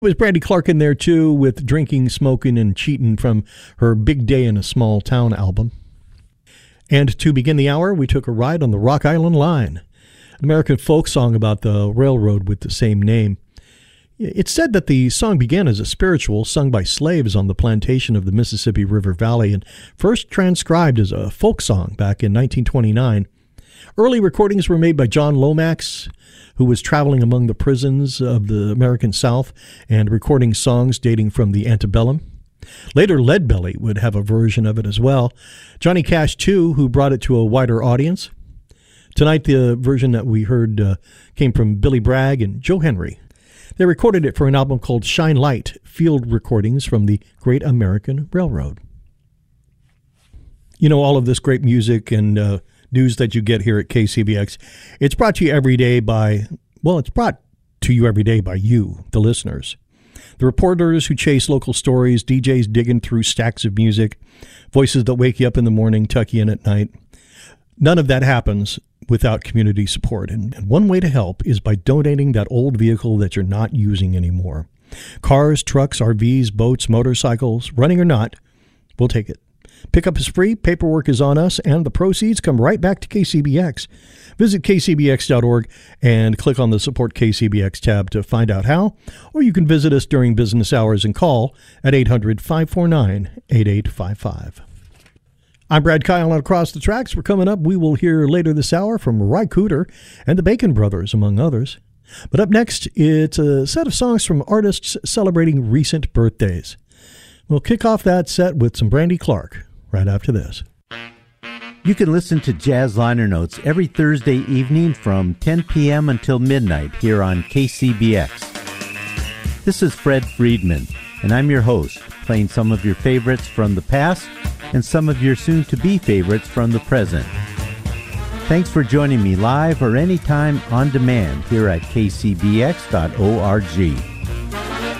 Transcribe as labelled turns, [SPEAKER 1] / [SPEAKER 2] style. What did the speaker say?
[SPEAKER 1] Was Brandy Clark in there too with Drinking, Smoking, and Cheatin' from her Big Day in a Small Town album. And to begin the hour, we took a ride on the Rock Island Line, an American folk song about the railroad with the same name. It's said that the song began as a spiritual sung by slaves on the plantation of the Mississippi River Valley and first transcribed as a folk song back in 1929. Early recordings were made by John Lomax, who was traveling among the prisons of the American South and recording songs dating from the antebellum. Later, Leadbelly would have a version of it as well. Johnny Cash, too, who brought it to a wider audience. Tonight, the version that we heard came from Billy Bragg and Joe Henry. They recorded it for an album called Shine Light, Field Recordings from the Great American Railroad. You know, all of this great music and news that you get here at KCBX, it's brought to you every day by, it's brought to you every day by you, the listeners. The reporters who chase local stories, DJs digging through stacks of music, voices that wake you up in the morning, tuck you in at night. None of that happens without community support. And one way to help is by donating that old vehicle that you're not using anymore. Cars, trucks, RVs, boats, motorcycles, running or not, we'll take it. Pickup is free, paperwork is on us, and the proceeds come right back to KCBX. Visit kcbx.org and click on the Support KCBX tab to find out how, or you can visit us during business hours and call at 800-549-8855. I'm Brad Kyle on Across the Tracks. We're coming up. We will hear later this hour from Ry Cooder and the Bacon Brothers, among others. But up next, it's a set of songs from artists celebrating recent birthdays. We'll kick off that set with some Brandy Clark right after this.
[SPEAKER 2] You can listen to Jazz Liner Notes every Thursday evening from 10 p.m. until midnight here on KCBX. This is Fred Friedman, and I'm your host, playing some of your favorites from the past and some of your soon-to-be favorites from the present. Thanks for joining me live or anytime on demand here at kcbx.org.